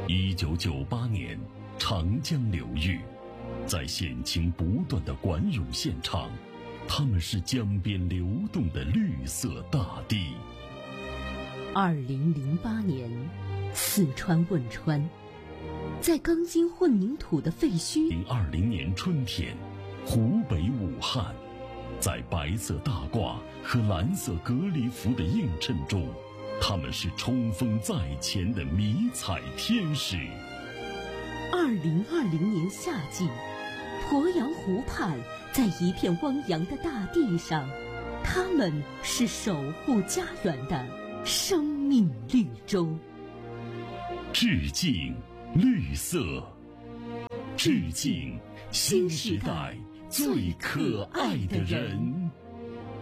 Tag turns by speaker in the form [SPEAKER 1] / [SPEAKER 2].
[SPEAKER 1] 1998年，长江流域，在险情不断的管涌现场，他们是江边流动的绿色大地。
[SPEAKER 2] 2008年，四川汶川，在钢筋混凝土的废墟。
[SPEAKER 1] 2020年春天，湖北武汉，在白色大褂和蓝色隔离服的映衬中，他们是冲锋在前的迷彩天使。
[SPEAKER 2] 2020年夏季，鄱阳湖畔，在一片汪洋的大地上，他们是守护家园的生命绿洲。
[SPEAKER 1] 致敬绿色，致敬新时代最可爱的人。